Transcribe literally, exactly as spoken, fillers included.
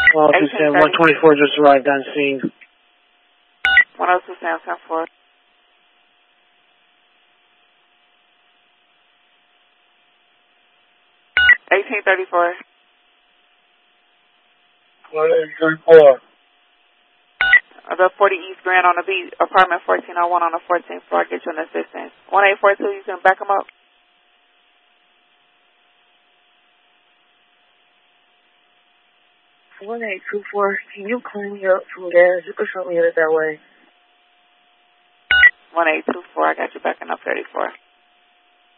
Well, two Sam, one twenty-four just arrived on scene. one oh two Sam, ten four. eighteen thirty-four. one eighteen thirty-four. The forty East Grand on the beat, apartment fourteen oh one on the fourteenth floor. Get you an assistance. one eight four two, you can back them up. one eight two four, can you clean me up some gas? You can show me it that way. one eight two four, I got you backing up thirty-four.